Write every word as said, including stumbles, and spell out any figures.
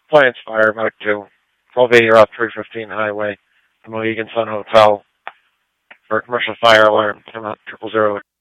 Appliance Fire, Medic two. twelve eighty Route three fifteen Highway, the Mohegan Sun Hotel. For a commercial fire alarm, come out triple zero.